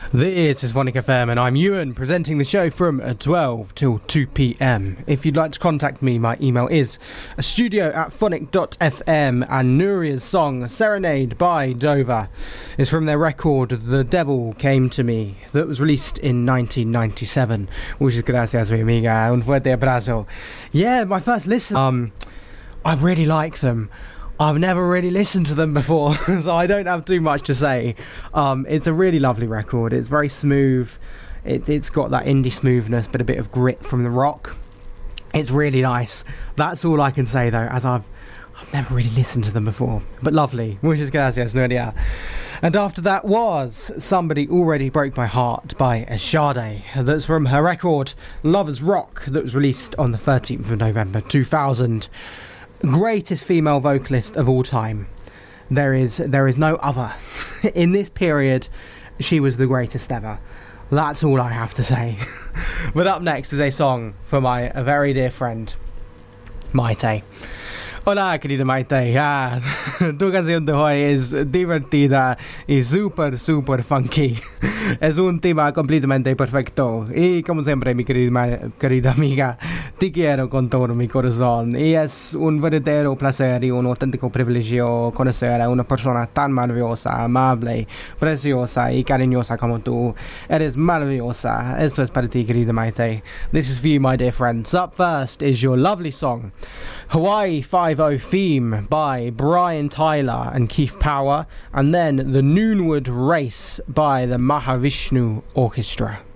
This is Phonic FM and I'm Ewan, presenting the show from 12 till 2 p.m. If you'd like to contact me, my email is studio@phonic.fm, and Nuria's song Serenade by Dover is from their record The Devil Came to Me that was released in 1997. Muchas gracias, mi amiga. Un fuerte abrazo. Yeah, my first listen. I really like them. I've never really listened to them before, so I don't have too much to say. It's a really lovely record. It's very smooth. It's got that indie smoothness, but a bit of grit from the rock. It's really nice. That's all I can say, though, as I've never really listened to them before. But lovely. Muchas gracias, Nuria. And after that was Somebody Already Broke My Heart by Sade. That's from her record Lovers Rock that was released on the 13th of November 2000. Greatest female vocalist of all time. There is no other. In this period, she was the greatest ever. That's all I have to say. But up next is a song for my very dear friend, Maite. Hola, querida Maite. Tu canción de hoy es divertida y super funky. Es un tema completamente perfecto. Y como siempre, mi querida amiga, te quiero con todo mi corazón. Y es un verdadero placer y un auténtico privilegio conocer a una persona tan maravillosa, amable, preciosa y cariñosa como tú. Eres maravillosa. Eso es para ti, querida Maite. This is for you, my dear friends. Up first is your lovely song, Hawaii 5-0 Theme by Brian Tyler and Keith Power, and then The Noonwood Race by the Mahavishnu Orchestra.